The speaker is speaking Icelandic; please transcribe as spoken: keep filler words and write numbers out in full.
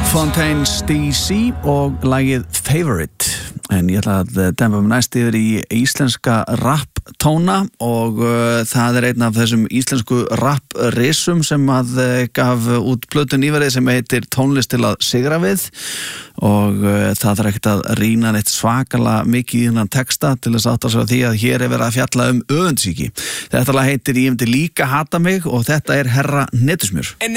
Fontaines D C og lagið Favorite. En ég ætla að dempa mig næst yfir í íslenska rap-tóna og uh, það er einn af þessum íslensku rap-risum sem að uh, gaf út plötu nýverið sem heitir Tónlist til að sigra við og uh, það þarf ekkert að rýna neitt svakalega mikið í þennan texta til þess að átta sig á því að hér er verið að fjalla um öfundsýki. Þetta lag heitir Ég myndi líka hata mig og þetta er Herra Netusmjör.